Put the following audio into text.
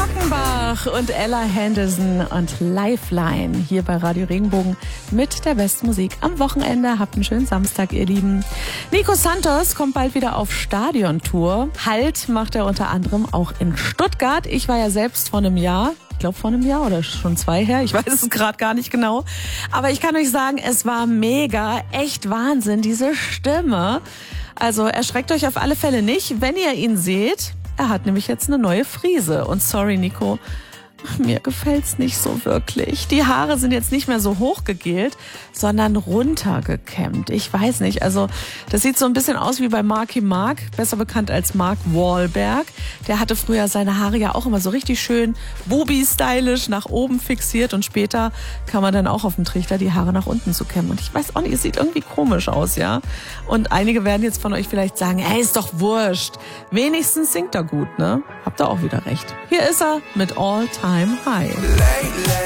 Lockenbach und Ella Henderson und Lifeline hier bei Radio Regenbogen mit der besten Musik am Wochenende. Habt einen schönen Samstag, ihr Lieben. Nico Santos kommt bald wieder auf Stadiontour. Halt macht er unter anderem auch in Stuttgart. Ich war ja selbst vor einem Jahr. Ich glaube vor einem Jahr oder schon 2 her. Ich weiß es gerade gar nicht genau. Aber ich kann euch sagen, es war mega. Echt Wahnsinn, diese Stimme. Also erschreckt euch auf alle Fälle nicht, wenn ihr ihn seht. Er hat nämlich jetzt eine neue Frise. Und sorry, Nico, mir gefällt's nicht so wirklich. Die Haare sind jetzt nicht mehr so hochgegelt, sondern runtergekämmt. Ich weiß nicht, also das sieht so ein bisschen aus wie bei Marky Mark, besser bekannt als Mark Wahlberg. Der hatte früher seine Haare ja auch immer so richtig schön Bubi-stylisch nach oben fixiert und später kam man dann auch auf den Trichter, die Haare nach unten zu kämmen. Und ich weiß auch nicht, es sieht irgendwie komisch aus, ja. Und einige werden jetzt von euch vielleicht sagen, hey, ist doch wurscht. Wenigstens singt er gut, ne? Habt ihr auch wieder recht. Hier ist er mit All Time High. Lately